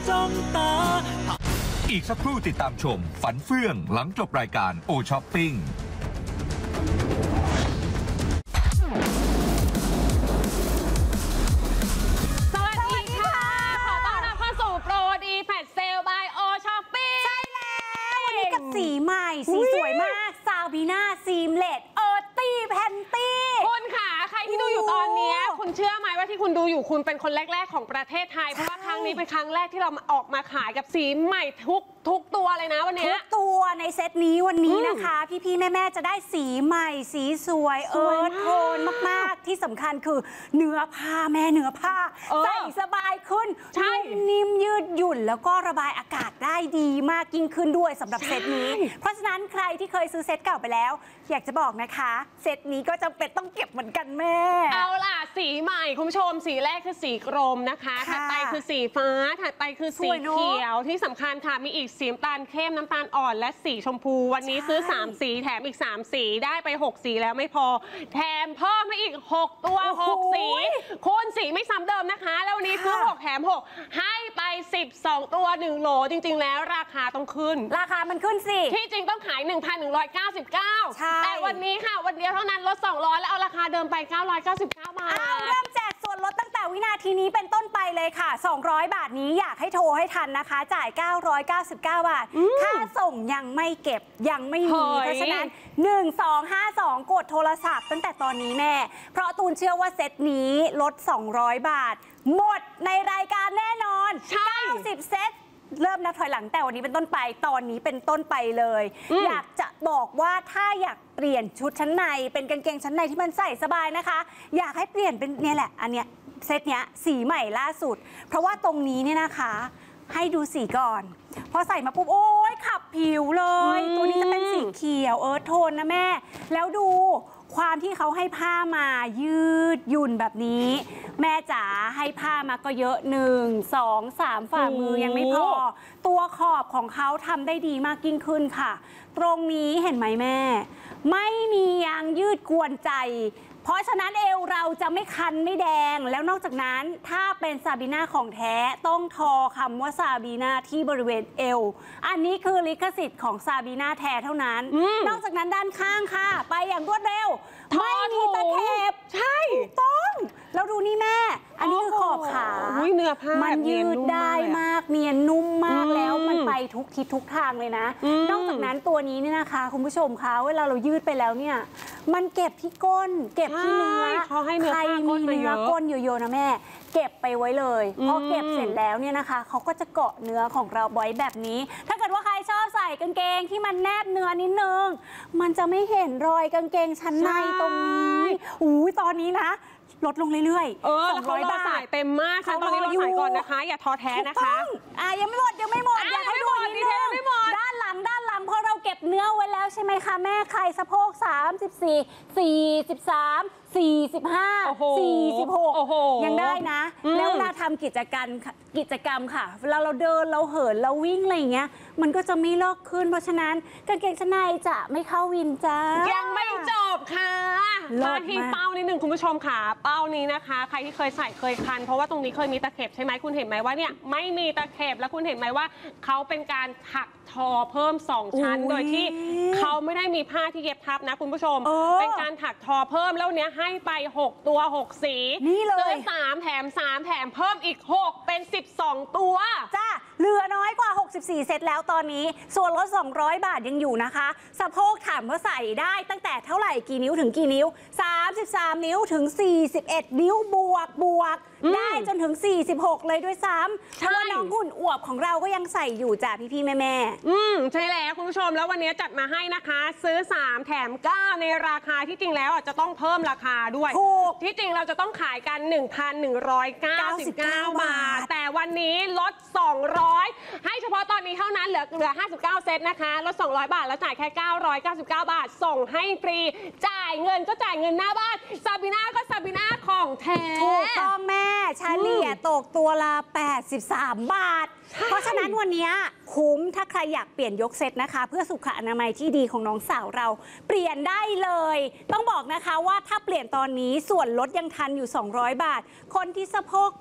จ้องตาอีกสักครู่ติดตามชมฝันเฟื่องหลังจบรายการโอช้อปปิ้งสวัสดีค่ะขอต้อนรับเข้าสู่โปรดีแฟลชเซลบายโอช้อปปิ้งใช่แล้ววันนี้กับสีใหม่สีสวยมากซาบีน่าซีมเลดตี้แพนตี้คุณค่ะใครที่ดูอยู่ตอนนี้คุณเชื่อไหมว่าที่คุณดูอยู่คุณเป็นคนแรกๆของประเทศไทยเพราะว่าครั้งนี้เป็นครั้งแรกที่เราออกมาขายกับสีใหม่ทุกตัวเลยนะวันนี้ทุกตัวในเซตนี้วันนี้นะคะพี่ๆแม่ๆจะได้สีใหม่สีสวยโทนมากๆที่สำคัญคือเนื้อผ้าแม่เนื้อผ้าใส่สบายขึ้นใช่นิ่มยืดหยุ่นแล้วก็ระบายอากาศได้ดีมากยิ่งขึ้นด้วยสำหรับเซตนี้เพราะฉะนั้นใครที่เคยซื้อเซตเก่าไปแล้วอยากจะบอกนะคะเซตนี้ก็จำเป็นต้องเก็บเหมือนกันแม่เอาล่ะสีใหม่คุณผู้ชมสีแรกคือสีกรมนะคะถัดไปคือสีฟ้าถัดไปคือสีเขียวที่สำคัญค่ะมีอีกสีน้ำตาลเข้มน้ำตาลอ่อนและสีชมพูวันนี้ซื้อ3สีแถมอีก3สีได้ไป6สีแล้วไม่พอแถมเพิ่มมาอีก6ตัว6สีคุณสีไม่ซ้ำเดิมนะคะแล้ววันนี้ซื้อ6แถม6ให้ไป12ตัว1โหลจริงๆแล้วราคาต้องขึ้นราคามันขึ้นสิที่จริงต้องขาย 1,199 แต่วันนี้ค่ะวันเดียวเท่านั้นลด200แล้วเอาราคาเดิมไป999 บาทเริ่มแจกส่วนลดตั้งแต่วินาทีนี้เป็นต้นไปเลยค่ะ200 บาทนี้อยากให้โทรให้ทันนะคะจ่าย999 บาทค่าส่งยังไม่เก็บยังไม่มีเพราะฉะนั้น1252กดโทรศัพท์ตั้งแต่ตอนนี้แม่เพราะตูนเชื่อว่าเซตนี้ลด200 บาทหมดในรายการแน่นอน90เซตเริ่มนับถอยหลังแต่วันนี้เป็นต้นไปตอนนี้เป็นต้นไปเลยอยากจะบอกว่าถ้าอยากเปลี่ยนชุดชั้นในเป็นกางเกงชั้นในที่มันใส่สบายนะคะอยากให้เปลี่ยนเป็นเนี่ยแหละอันเนี้ยเซตเนี้ยสีใหม่ล่าสุดเพราะว่าตรงนี้เนี่ยนะคะให้ดูสีก่อนพอใส่มาปุ๊บโอ้ยขับผิวเลยตัวนี้จะเป็นสีเขียวโทนนะแม่แล้วดูความที่เขาให้ผ้ามายืดหยุ่นแบบนี้แม่จ๋าให้ผ้ามาก็เยอะ1 2 3ฝ่ามือยังไม่พอตัวขอบของเขาทำได้ดีมากยิ่งขึ้นค่ะตรงนี้เห็นไหมแม่ไม่มียางยืดกวนใจเพราะฉะนั้นเอวเราจะไม่คันไม่แดงแล้วนอกจากนั้นถ้าเป็นซาบีน่าของแท้ต้องทอคำว่าซาบีน่าที่บริเวณเอวอันนี้คือลิขสิทธิ์ของซาบีน่าแท้เท่านั้นนอกจากนั้นด้านข้างค่ะไปอย่างรวดเร็วไม่มีตะเข็บใช่ต้องแล้วดูนี่แม่อันนี้คือขอบขาเนื้อผ้ามันยืดได้มากเนียนนุ่มมากแล้วมันไปทุกทิศทุกทางเลยนะนอกจากนั้นตัวนี้เนี่ยนะคะคุณผู้ชมคะเวลาเรายืดไปแล้วเนี่ยมันเก็บที่ก้นเก็บที่เนื้อใครมีเนื้อก้นเยอะๆนะแม่เก็บไปไว้เลยพอเก็บเสร็จแล้วเนี่ยนะคะเขาก็จะเกาะเนื้อของเราไว้แบบนี้ถ้าเกิดว่าใครชอบใส่กางเกงที่มันแนบเนื้อนิดนึงมันจะไม่เห็นรอยกางเกงชั้นในตรงนี้ตอนนี้นะลดลงเรื่อยๆ 200 บาทเต็มมากค่ะตอนนี้เราใส่ก่อนนะคะอย่าท้อแท้นะคะยังไม่หมดอยากให้ดูนิดนึงด้านหลังพอเราเก็บเนื้อไว้แล้วใช่ไหมคะแม่ใครสะโพก34 43 45 46ยังได้นะแล้วเวลาทำกิจกรรมค่ะเวลาเราเดินเราเหินเราวิ่งอะไรอย่างเงี้ยมันก็จะไม่ลอกขึ้นเพราะฉะนั้นกางเกงชั้นในจะไม่เข้าวินจ้ายังไม่จบค่ะมาที่เป้านิดนึงคุณผู้ชมค่ะเป้านี้นะคะใครที่เคยใส่เคยคันเพราะว่าตรงนี้เคยมีตะเข็บใช่ไหมคุณเห็นไหมว่าเนี่ยไม่มีตะเข็บแล้วคุณเห็นไหมว่าเขาเป็นการถักทอเพิ่ม2ชั้นโดยที่เขาไม่ได้มีผ้าที่เย็บทับนะคุณผู้ชมเป็นการถักทอเพิ่มแล้วเนี้ยให้ไป6ตัว6สีนี่เลยซื้อ3แถม3แถมเพิ่มอีก6เป็น12ตัวจ้าเหลือน้อยกว่า64เซตแล้วตอนนี้ส่วนลด200 บาทยังอยู่นะคะสะโพกถามว่าใส่ได้ตั้งแต่เท่าไหร่กี่นิ้วถึงกี่นิ้ว33นิ้วถึง41นิ้วบวกได้จนถึง46เลยด้วยซ้ำเพราะว่าน้องหุ่นอวบของเราก็ยังใส่อยู่จ้ะพี่แม่ใช่แล้วคุณผู้ชมแล้ววันนี้จัดมาให้นะคะซื้อ3แถม9ในราคาที่จริงแล้วจะต้องเพิ่มราคาด้วยที่จริงเราจะต้องขายกัน 1,199 บาทแต่วันนี้ลด200ให้เฉพาะตอนนี้เท่านั้นเหลือ59เซตนะคะลด200 บาทแล้วจ่ายแค่999 บาทส่งให้ฟรีจ่ายเงินก็จ่ายเงินหน้าบ้านซาบีน่าก็ซาบีน่าของแท้ถูกต้องแม่เฉลี่ยตกตัวละ83 บาทเพราะฉะนั้นวันนี้คุ้มถ้าใครอยากเปลี่ยนยกเซตนะคะเพื่อสุขอนามัยที่ดีของน้องสาวเราเปลี่ยนได้เลยต้องบอกนะคะว่าถ้าเปลี่ยนตอนนี้ส่วนลดยังทันอยู่200 บาทคนที่สะโพก